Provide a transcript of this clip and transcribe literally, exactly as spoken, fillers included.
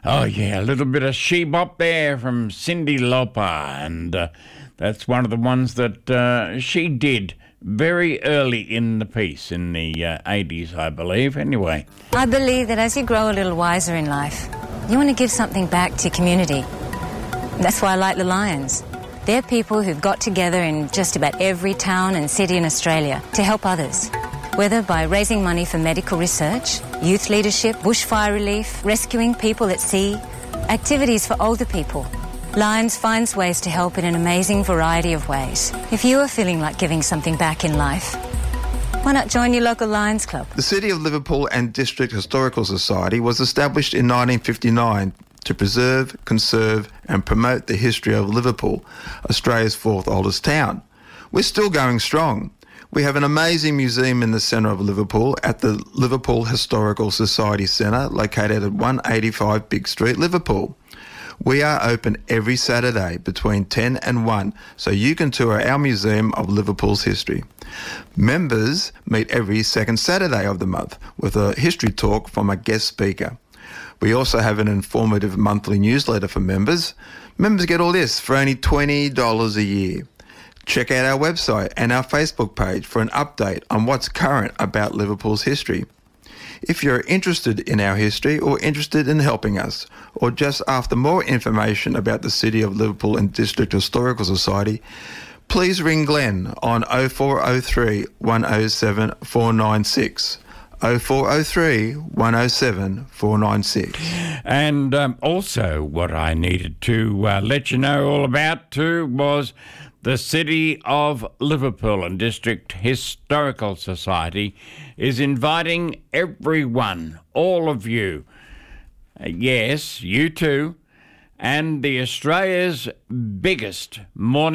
Oh, yeah, a little bit of she-bop there from Cyndi Lauper, and uh, that's one of the ones that uh, she did very early in the piece, in the uh, eighties, I believe. Anyway. I believe that as you grow a little wiser in life, you want to give something back to your community. That's why I like the Lions. They're people who've got together in just about every town and city in Australia to help others. Whether by raising money for medical research, youth leadership, bushfire relief, rescuing people at sea, activities for older people. Lions finds ways to help in an amazing variety of ways. If you are feeling like giving something back in life, why not join your local Lions Club? The City of Liverpool and District Historical Society was established in nineteen fifty-nine to preserve, conserve and promote the history of Liverpool, Australia's fourth oldest town. We're still going strong. We have an amazing museum in the centre of Liverpool at the Liverpool Historical Society Centre, located at one eighty-five Big Street, Liverpool. We are open every Saturday between ten and one, so you can tour our Museum of Liverpool's history. Members meet every second Saturday of the month with a history talk from a guest speaker. We also have an informative monthly newsletter for members. Members get all this for only twenty dollars a year. Check out our website and our Facebook page for an update on what's current about Liverpool's history. If you're interested in our history or interested in helping us, or just after more information about the City of Liverpool and District Historical Society, please ring Glenn on oh four oh three, one oh seven, four nine six. oh four oh three, one oh seven, four nine six. And um, also what I needed to uh, let you know all about too was the City of Liverpool and District Historical Society is inviting everyone, all of you, uh, yes, you too, and the Australia's biggest morning